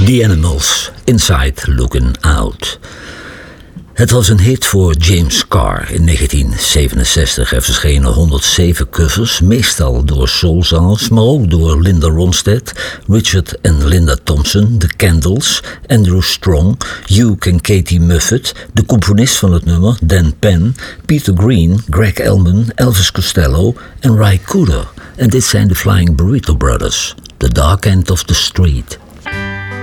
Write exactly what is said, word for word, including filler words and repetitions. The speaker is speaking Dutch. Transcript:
The Animals, Inside Looking Out. Het was een hit voor James Carr in negentien zevenenzestig. Er verschenen honderdzeven covers, meestal door soulzangers, maar ook door Linda Ronstadt, Richard en Linda Thompson, The Candles, Andrew Strong, Hugh en Katie Muffet, de componist van het nummer, Dan Penn, Peter Green, Greg Elman, Elvis Costello en Ry Cooder. En dit zijn de Flying Burrito Brothers, The Dark End of the Street.